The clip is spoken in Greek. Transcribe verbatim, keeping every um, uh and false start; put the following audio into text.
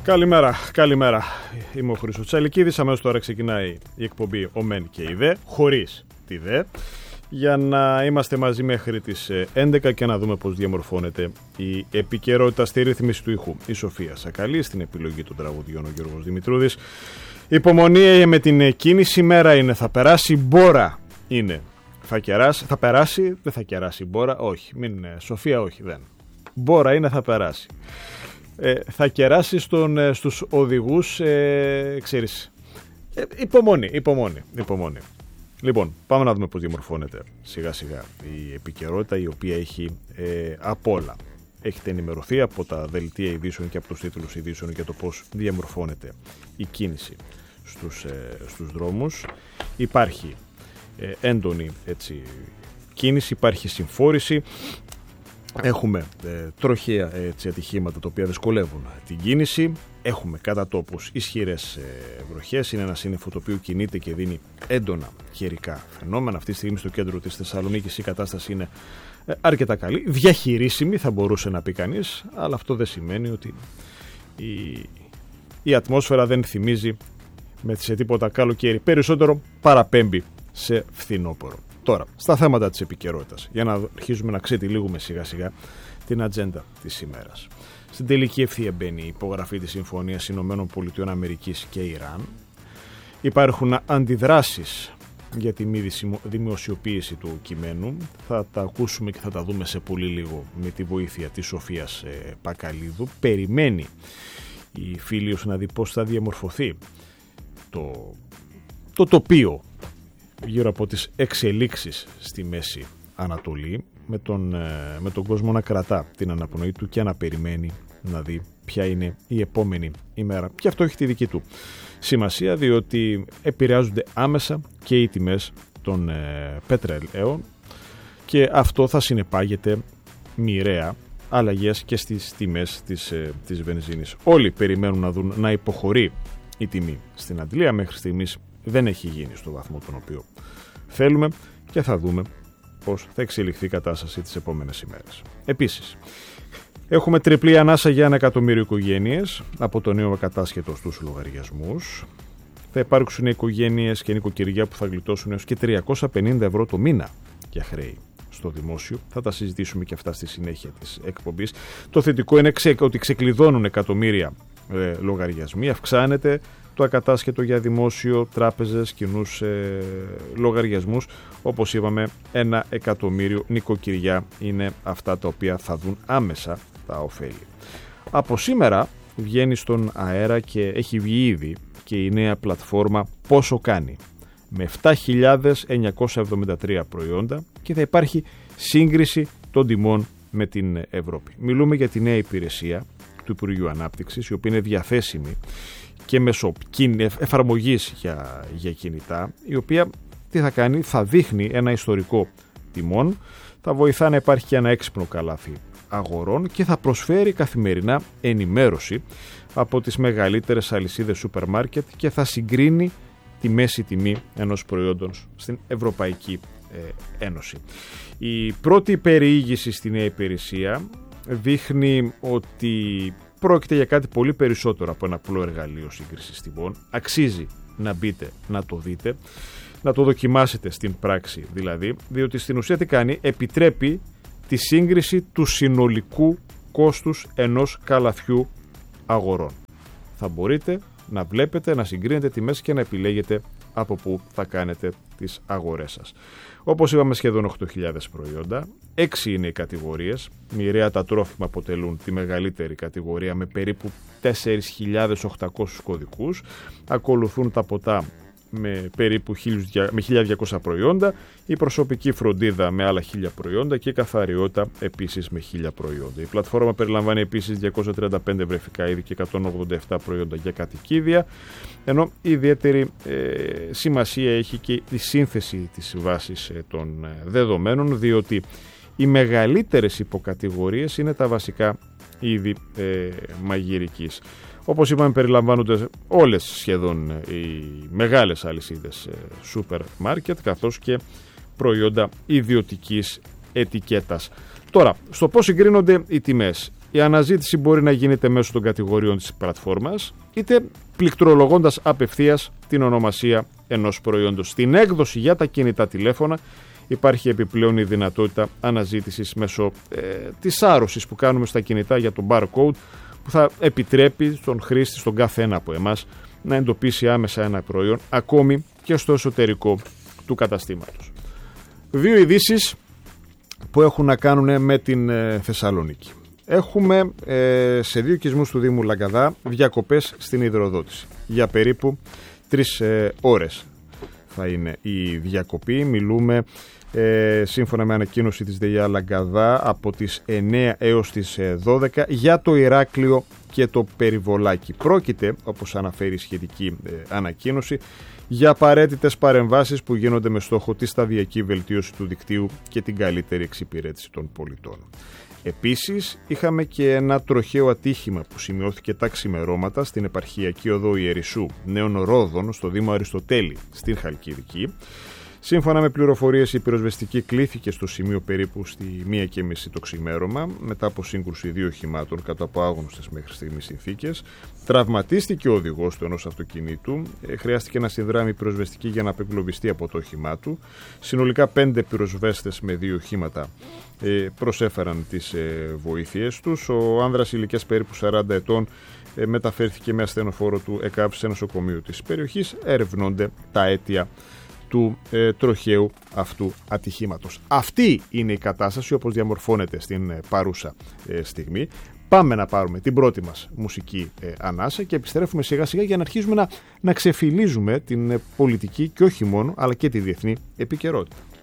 Καλημέρα, καλημέρα. Είμαι ο Χρήστος Τσαλικίδης. Αμέσως τώρα ξεκινάει η εκπομπή «Ο Μεν και η Δε», χωρίς τη Δε, για να είμαστε μαζί μέχρι τις έντεκα και να δούμε πώς διαμορφώνεται η επικαιρότητα στη ρύθμιση του ήχου. Η Σοφία Σακαλή, στην επιλογή των τραγουδιών ο Γιώργος Δημητρούδης. Υπομονή με την κίνηση, μέρα είναι, θα περάσει, μπόρα είναι. Θα κεράσει, θα περάσει, δεν θα κεράσει μπόρα, όχι, μην, Σοφία όχι, δεν. Μπόρα είναι, θα περάσει. Ε, θα κεράσει στον, στους οδηγούς, ε, ξέρεις, ε, υπομονή, υπομονή, υπομονή. Λοιπόν, πάμε να δούμε πώς διαμορφώνεται σιγά σιγά η επικαιρότητα, η οποία έχει ε, απ' όλα. Έχετε ενημερωθεί από τα δελτία ειδήσεων και από τους τίτλους ειδήσεων για το πώς διαμορφώνεται η κίνηση στους, ε, στους δρόμους. Υπάρχει ε, έντονη έτσι, κίνηση, υπάρχει συμφόρηση. Έχουμε ε, τροχαία έτσι, ατυχήματα τα οποία δυσκολεύουν την κίνηση. Έχουμε κατά τόπους ισχυρές ε, βροχές. Είναι ένα σύννεφο το οποίο κινείται και δίνει έντονα καιρικά φαινόμενα. Αυτή τη στιγμή στο κέντρο της Θεσσαλονίκης η κατάσταση είναι ε, αρκετά καλή. Διαχειρίσιμη θα μπορούσε να πει κανείς, αλλά αυτό δεν σημαίνει ότι η, η ατμόσφαιρα δεν θυμίζει με σε τίποτα καλοκαίρι. Περισσότερο παραπέμπει σε φθινόπωρο. Τώρα, στα θέματα της επικαιρότητας, για να αρχίζουμε να ξετυλίγουμε σιγά σιγά την ατζέντα της ημέρας. Στην τελική ευθεία μπαίνει η υπογραφή της Συμφωνίας Ηνωμένων Πολιτειών Αμερικής και Ιράν. Υπάρχουν αντιδράσεις για τη μη δημοσιοποίηση του κειμένου. Θα τα ακούσουμε και θα τα δούμε σε πολύ λίγο με τη βοήθεια της Σοφίας ε, Πακαλίδου. Περιμένει η Φίλιος να δει πώς θα διαμορφωθεί το, το τοπίο γύρω από τις εξελίξεις στη Μέση Ανατολή, με τον, με τον κόσμο να κρατά την αναπνοή του και να περιμένει να δει ποια είναι η επόμενη ημέρα. Και αυτό έχει τη δική του σημασία, διότι επηρεάζονται άμεσα και οι τιμές των ε, πετρελαίων και αυτό θα συνεπάγεται μοιραία αλλαγές και στις τιμές της, ε, της βενζίνης. Όλοι περιμένουν να δουν να υποχωρεί η τιμή στην αντλία. Μέχρι στιγμής δεν έχει γίνει στο βαθμό τον οποίο θέλουμε και θα δούμε πώς θα εξελιχθεί η κατάσταση τις επόμενες ημέρες. Επίσης, έχουμε τριπλή ανάσα για ένα εκατομμύριο οικογένειες από το νέο κατάσχετο στους λογαριασμούς. Θα υπάρξουν οικογένειες και νοικοκυριά που θα γλιτώσουν έως και τριακόσια πενήντα ευρώ το μήνα για χρέη στο δημόσιο. Θα τα συζητήσουμε και αυτά στη συνέχεια της εκπομπής. Το θετικό είναι ότι ξεκλειδώνουν εκατομμύρια ε, λογαριασμοί, αυξάνεται το ακατάσχετο για δημόσιο, τράπεζες, κοινούς ε, λογαριασμούς. Όπως είπαμε, ένα εκατομμύριο νοικοκυριά είναι αυτά τα οποία θα δουν άμεσα τα ωφέλη. Από σήμερα βγαίνει στον αέρα και έχει βγει ήδη και η νέα πλατφόρμα Πόσο Κάνει, με επτά χιλιάδες εννιακόσια εβδομήντα τρία προϊόντα και θα υπάρχει σύγκριση των τιμών με την Ευρώπη. Μιλούμε για τη νέα υπηρεσία του Υπουργείου Ανάπτυξης, η οποία είναι διαθέσιμη και μέσω εφαρμογής για, για κινητά, η οποία τι θα κάνει, θα δείχνει ένα ιστορικό τιμών, θα βοηθά να υπάρχει και ένα έξυπνο καλάθι αγορών και θα προσφέρει καθημερινά ενημέρωση από τις μεγαλύτερες αλυσίδες σούπερ μάρκετ και θα συγκρίνει τη μέση τιμή ενός προϊόντος στην Ευρωπαϊκή ε, Ένωση. Η πρώτη περιήγηση στη νέα υπηρεσία δείχνει ότι πρόκειται για κάτι πολύ περισσότερο από ένα απλό εργαλείο σύγκρισης τιμών. Αξίζει να μπείτε, να το δείτε, να το δοκιμάσετε στην πράξη δηλαδή, διότι στην ουσία τι κάνει, επιτρέπει τη σύγκριση του συνολικού κόστους ενός καλαθιού αγορών. Θα μπορείτε να βλέπετε, να συγκρίνετε τιμές και να επιλέγετε από πού θα κάνετε τις αγορές σας. Όπως είπαμε, σχεδόν οκτώ χιλιάδες προϊόντα, έξι είναι οι κατηγορίες. Μοιραία τα τρόφιμα αποτελούν τη μεγαλύτερη κατηγορία με περίπου τέσσερις χιλιάδες οκτακόσιους κωδικούς. Ακολουθούν τα ποτά με περίπου χίλια διακόσια προϊόντα, η προσωπική φροντίδα με άλλα χίλια προϊόντα και η καθαριότητα επίσης με χίλια προϊόντα. Η πλατφόρμα περιλαμβάνει επίσης διακόσια τριάντα πέντε βρεφικά είδη και εκατόν ογδόντα επτά προϊόντα για κατοικίδια, ενώ ιδιαίτερη ε, σημασία έχει και η σύνθεση της βάσης ε, των ε, δεδομένων, διότι οι μεγαλύτερες υποκατηγορίες είναι τα βασικά είδη ε, μαγειρικής. Όπως είπαμε, περιλαμβάνονται όλες σχεδόν οι μεγάλες αλυσίδες σούπερ μάρκετ, καθώς και προϊόντα ιδιωτικής ετικέτας. Τώρα, στο πώς συγκρίνονται οι τιμές. Η αναζήτηση μπορεί να γίνεται μέσω των κατηγοριών της πλατφόρμας, είτε πληκτρολογώντας απευθείας την ονομασία ενός προϊόντος. Στην έκδοση για τα κινητά τηλέφωνα υπάρχει επιπλέον η δυνατότητα αναζήτησης μέσω ε, της άρρωσης που κάνουμε στα κινητά για το barcode, που θα επιτρέπει στον χρήστη, στον κάθε ένα από εμάς, να εντοπίσει άμεσα ένα προϊόν, ακόμη και στο εσωτερικό του καταστήματος. Δύο ειδήσεις που έχουν να κάνουν με την ε, Θεσσαλονίκη. Έχουμε ε, σε δύο οικισμούς του Δήμου Λαγκαδά διακοπές στην υδροδότηση. Για περίπου τρεις ε, ώρες θα είναι η διακοπή. Μιλούμε ε, σύμφωνα με ανακοίνωση της ΔΕΙΑ Λαγκαδά από τις εννέα έως τις δώδεκα για το Ηράκλειο και το Περιβολάκι. Πρόκειται, όπως αναφέρει η σχετική ε, ανακοίνωση, για απαραίτητες παρεμβάσεις που γίνονται με στόχο τη σταδιακή βελτίωση του δικτύου και την καλύτερη εξυπηρέτηση των πολιτών. Επίσης, είχαμε και ένα τροχαίο ατύχημα που σημειώθηκε τα ξημερώματα στην επαρχιακή οδό Ιερισσού Νέων Ρόδων στο Δήμο Αριστοτέλη στην Χαλκιδική. Σύμφωνα με πληροφορίες, η πυροσβεστική κλήθηκε στο σημείο περίπου στη μία και μισή το ξημέρωμα, μετά από σύγκρουση δύο οχημάτων κάτω από άγνωστες μέχρι στιγμής συνθήκες. Τραυματίστηκε ο οδηγός του ενός αυτοκινήτου. Ε, χρειάστηκε να συνδράμει πυροσβεστική για να απεγκλωβιστεί από το όχημά του. Συνολικά πέντε πυροσβέστες με δύο οχήματα ε, προσέφεραν τις ε, βοήθειες τους. Ο άνδρας ηλικίας περίπου σαράντα ετών ε, μεταφέρθηκε με ασθενοφόρο του ΕΚΑΒ σε νοσοκομείο της περιοχής. Ερευνώνται τα αίτια του ε, τροχαίου αυτού ατυχήματος. Αυτή είναι η κατάσταση όπως διαμορφώνεται στην ε, παρούσα ε, στιγμή. Πάμε να πάρουμε την πρώτη μας μουσική ε, ανάσα και επιστρέφουμε σιγά σιγά για να αρχίσουμε να, να ξεφυλίζουμε την ε, πολιτική και όχι μόνο, αλλά και τη διεθνή επικαιρότητα.